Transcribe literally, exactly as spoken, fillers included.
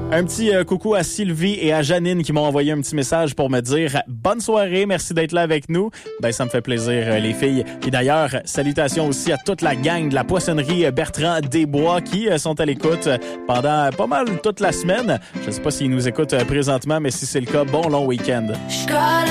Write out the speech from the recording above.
Un petit euh, coucou à Sylvie et à Janine qui m'ont envoyé un petit message pour me dire bonne soirée, merci d'être là avec nous. Ben ça me fait plaisir euh, les filles. Et d'ailleurs, salutations aussi à toute la gang de la poissonnerie Bertrand Desbois qui euh, sont à l'écoute pendant pas mal toute la semaine. Je ne sais pas s'ils nous écoutent euh, présentement, mais si c'est le cas, bon long week-end.